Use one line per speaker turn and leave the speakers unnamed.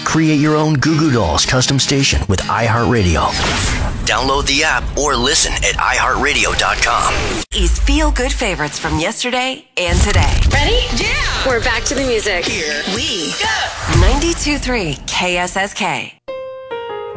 create your own Goo Goo Dolls custom station with iHeartRadio. Download the app or listen at iHeartRadio.com.
Is Feel Good favorites from yesterday and today.
Ready? Yeah! We're back to the music.
Here we go. 92.3 KSSK.